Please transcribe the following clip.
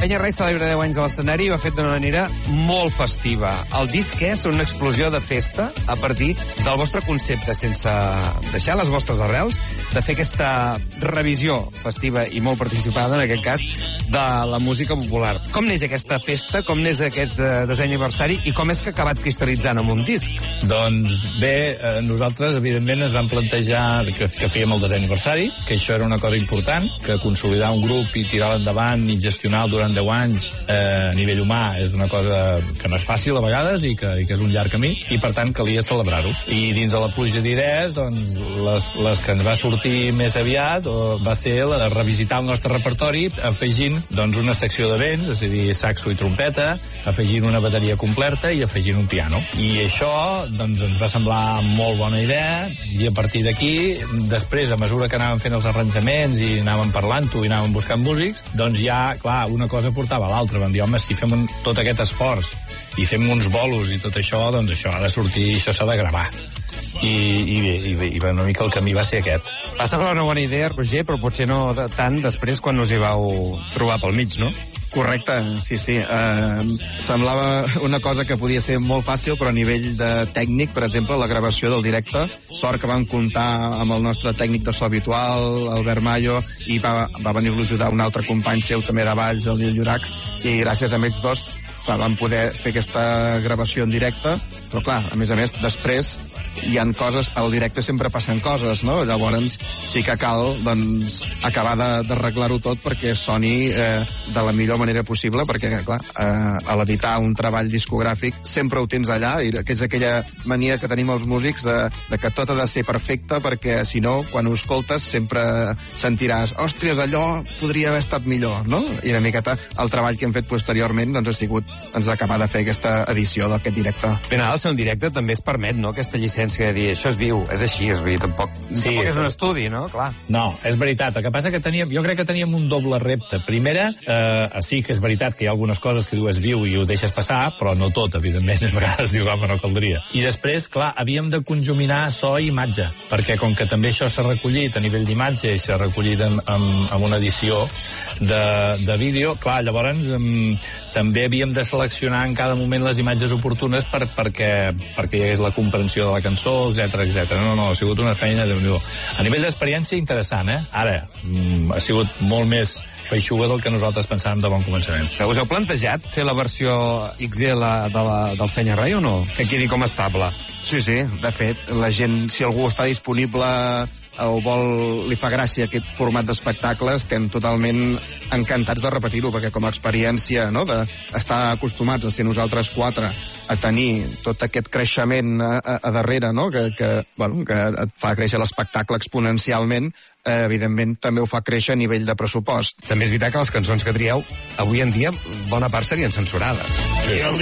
Penya Rai celebra 10 anys de l'escenari i ho ha fet d'una manera molt festiva. El disc és una explosió de festa a partir del vostre concepte, sense deixar les vostres arrels, de fer aquesta revisió festiva i molt participada, en aquest cas, de la música popular. Com neix aquesta festa? Com neix aquest desè aniversari? I com és que ha acabat cristal·litzant amb un disc? Doncs bé, nosaltres, evidentment, ens vam plantejar que fèiem el desè aniversari, que això era una cosa important, que consolidar un grup i tirar-lo endavant i gestionar durant 10 anys a nivell humà és una cosa que no és fàcil a vegades i que és un llarg camí, i per tant calia celebrar-ho. I dins de la pluja d'idees, doncs, les que ens va sortir més aviat va ser la de revisitar el nostre repertori afegint doncs, una secció de vents, és a dir, saxo i trompeta, afegint una bateria completa i afegint un piano. I això doncs, ens va semblar molt bona idea, i a partir d'aquí, després, a mesura que anàvem fent els arranjaments i anàvem parlant-ho i anàvem buscant músics, doncs ja, clar, una cosa portava a l'altra. Vam dir, home, si fem tot aquest esforç i fem uns bolos i tot això, doncs això ha de sortir, això s'ha de gravar. I una mica el camí va ser aquest. Va semblar una bona idea, Roger, però potser no tant després quan us hi vau trobar pel mig, no? Correcte, sí. Semblava una cosa que podia ser molt fàcil, però a nivell de tècnic, per exemple, la gravació del directe, sort que vam comptar amb el nostre tècnic de so habitual, Albert Mayo, i va venir-lo a ajudar un altre company seu també de Valls, el Lil Llorac, i gràcies a ells dos vam poder fer aquesta gravació en directe, però clar, a més, després hi han coses, al directe sempre passen coses, no? Llavors sí que cal doncs, acabar d'arreglar-ho tot perquè soni de la millor manera possible, perquè clar, a l'editar un treball discogràfic sempre ho tens allà, i que és aquella mania que tenim els músics de que tot ha de ser perfecte, perquè si no, quan ho escoltes sempre sentiràs, òstries, allò podria haver estat millor, no? I una miqueta el treball que hem fet posteriorment doncs, ha sigut acabar de fer aquesta edició d'aquest directe. Ben, al ser un directe també es permet, no?, aquesta llicència de dir, això és viu, és així, és viu, tampoc és un estudi, no? Clar. No, és veritat. El que passa que jo crec que teníem un doble repte. Primera, sí que és veritat que hi ha algunes coses que diu és viu i ho deixes passar, però no tot, evidentment. A vegades diu, home, no caldria. I després, clar, havíem de conjuminar so i imatge, perquè com que també això s'ha recollit a nivell d'imatge i s'ha recollit amb una edició de vídeo, clar, llavors també havíem de seleccionar en cada moment les imatges oportunes perquè hi hagués la comprensió de la cançó, etc. No, ha sigut una feina de Déu-n'hi-do. A nivell d'experiència, interessant, eh? Ara, ha sigut molt més feixuga del que nosaltres pensàvem de bon començament. Us heu plantejat fer la versió XL del Penya Rai o no? Que quedi com estable? Sí, de fet, la gent, si algú està disponible o li fa gràcia aquest format d'espectacle, estem totalment encantats de repetir-ho, perquè com a experiència, no?, d'estar acostumats a ser nosaltres quatre, a tenir tot aquest creixement a darrere, no?, que et fa créixer l'espectacle exponencialment, evidentment també ho fa créixer a nivell de pressupost. També és veritat que les cançons que trieu avui en dia bona part serien censurades. Sí.